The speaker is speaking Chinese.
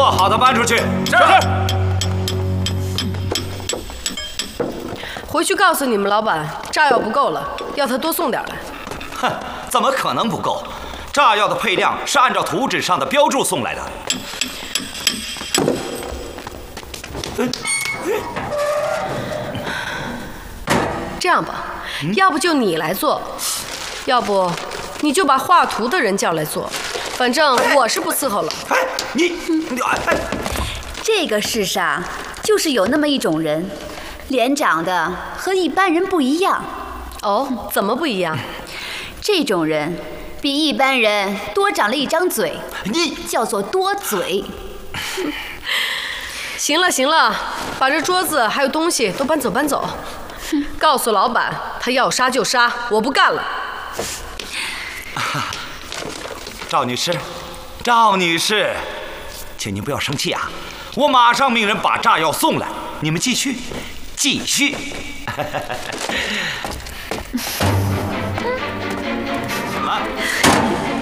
做好的搬出去。是。 回去告诉你们老板，炸药不够了，要他多送点来。 哼，怎么可能不够？炸药的配量是按照图纸上的标注送来的。 这样吧，要不就你来做，要不你就把画图的人叫来做，反正我是不伺候了。 哎，你， 这个世上就是有那么一种人，脸长得和一般人不一样。 哦，怎么不一样？ 这种人比一般人多长了一张嘴， 你叫做多嘴。 行了行了，把这桌子还有东西都搬走搬走。告诉老板，他要杀就杀，我不干了。 赵女士，赵女士，请您不要生气啊！我马上命人把炸药送来，你们继续，继续。啊